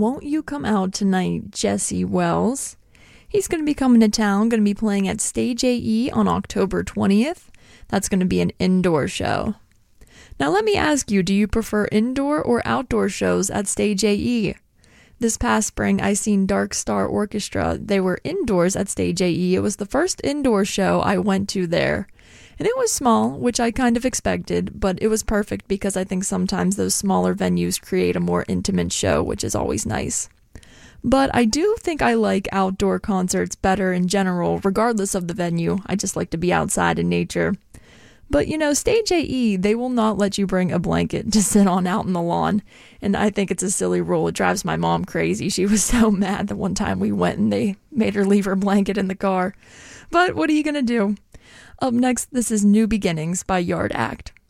Won't You Come Out Tonight, Jesse Wells. He's going to be coming to town, going to be playing at Stage AE on October 20th. That's going to be an indoor show. Now let me ask you, do you prefer indoor or outdoor shows at Stage AE? This past spring, I seen Dark Star Orchestra. They were indoors at Stage AE. It was the first indoor show I went to there. And it was small, which I kind of expected, but it was perfect because I think sometimes those smaller venues create a more intimate show, which is always nice. But I do think I like outdoor concerts better in general, regardless of the venue. I just like to be outside in nature. But Stage AE, they will not let you bring a blanket to sit on out in the lawn. And I think it's a silly rule. It drives my mom crazy. She was so mad that one time we went and they made her leave her blanket in the car. But what are you going to do? Up next, this is New Beginnings by Yard Act.